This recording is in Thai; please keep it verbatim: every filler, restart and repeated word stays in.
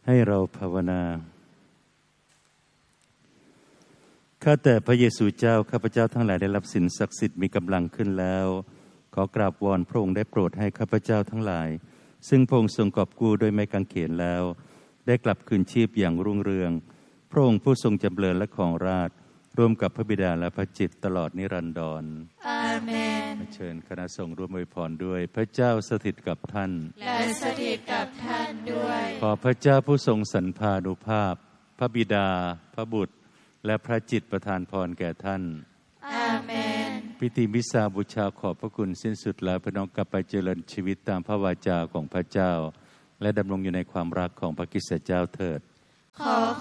ให้เราภาวนาข้าแต่พระเยซูเจ้าข้าพเจ้าทั้งหลายได้รับศีลศักดิ์สิทธิ์มีกำลังขึ้นแล้วขอกราบวอนพระองค์ได้โปรดให้ข้าพเจ้าทั้งหลายซึ่งพระองค์ทรงกอบกู้โดยไม้กางเขนแล้วได้กลับคืนชีพอย่างรุ่งเรืองพระองค์ผู้ทรงจำเริญและของราชร่วมกับพระบิดาและพระจิตตลอดนิรันดรอาเมนเชิญคณะสงฆ์ร่วมอวยพรด้วยพระเจ้าสถิตกับท่านและสถิตกับท่านด้วยขอพระเจ้าผู้ทรงสรรพานุภาพพระบิดาพระบุตรและพระจิตประทานพรแก่ท่านอาเมนพิธีมิสซาบูชาขอบพระคุณสิ้นสุดแล้วพี่น้องกลับไปเจริญชีวิตตามพระวาจาของพระเจ้าและดำรงอยู่ในความรักของพระคริสต์เจ้าเถิดขอ